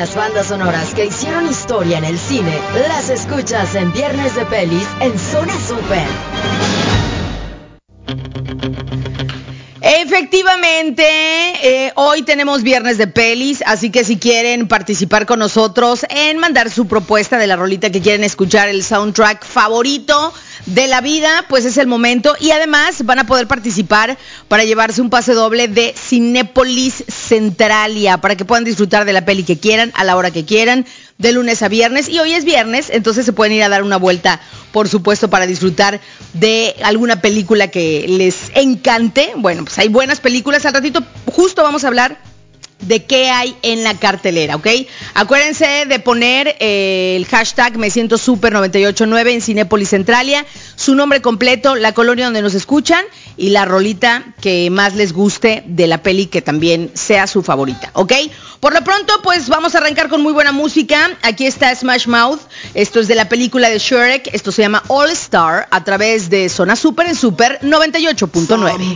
Las bandas sonoras que hicieron historia en el cine las escuchas en Viernes de Pelis en Zona Super. Efectivamente, hoy tenemos Viernes de Pelis, así que si quieren participar con nosotros en mandar su propuesta de la rolita que quieren escuchar, el soundtrack favorito de la vida, pues es el momento. Y además van a poder participar para llevarse un pase doble de Cinépolis Centralia, para que puedan disfrutar de la peli que quieran, a la hora que quieran, de lunes a viernes. Y hoy es viernes, entonces se pueden ir a dar una vuelta, por supuesto, para disfrutar de alguna película que les encante. Bueno, pues hay buenas películas. Al ratito justo vamos a hablar de qué hay en la cartelera, ¿ok? Acuérdense de poner el hashtag Me Siento Super 989 en Cinépolis Centralia, su nombre completo, la colonia donde nos escuchan y la rolita que más les guste de la peli que también sea su favorita, ¿ok? Por lo pronto, pues vamos a arrancar con muy buena música. Aquí está Smash Mouth, esto es de la película de Shrek, esto se llama All Star, a través de Zona Super en Super 98.9.